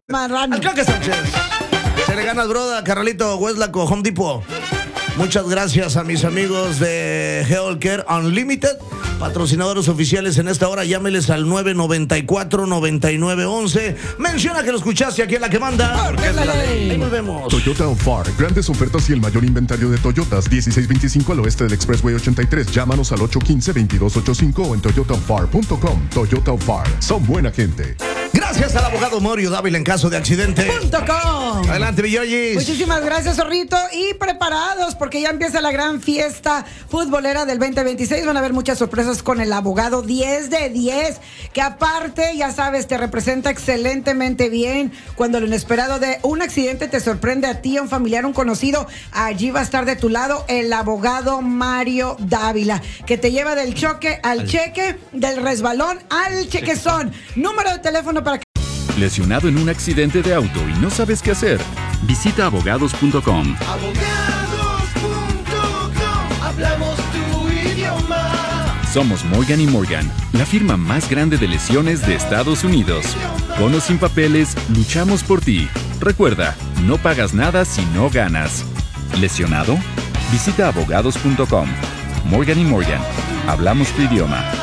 Marrano. Al Caca Sánchez. Se le gana Broda, Carralito, Hueslaco, Home Depot. Muchas gracias a mis amigos de Healthcare Unlimited, patrocinadores oficiales en esta hora. Llámeles al 994-9911. Menciona que lo escuchaste aquí en La Que Manda. Porque es la ley. Ahí volvemos. Toyota of Far, grandes ofertas y el mayor inventario de Toyotas, 1625 al oeste del Expressway 83. Llámanos al 815-2285 o en toyotafar.com. Toyota of Far, son buena gente. Gracias al abogado Mario Dávila en caso de accidente. .com. Adelante, Villoyis. Muchísimas gracias, Zorrito. Y preparados porque ya empieza la gran fiesta futbolera del 2026. Van a haber muchas sorpresas con el abogado 10 de 10, que aparte, ya sabes, te representa excelentemente bien. Cuando lo inesperado de un accidente te sorprende a ti, a un familiar, un conocido, allí va a estar de tu lado el abogado Mario Dávila, que te lleva del choque al cheque, del resbalón al chequezón. Número de teléfono para que... ¿Lesionado en un accidente de auto y no sabes qué hacer? Visita abogados.com. Abogados.com, hablamos tu idioma. Somos Morgan & Morgan, la firma más grande de lesiones de Estados Unidos. Con o sin papeles, luchamos por ti. Recuerda, no pagas nada si no ganas. ¿Lesionado? Visita abogados.com. Morgan & Morgan, hablamos tu idioma.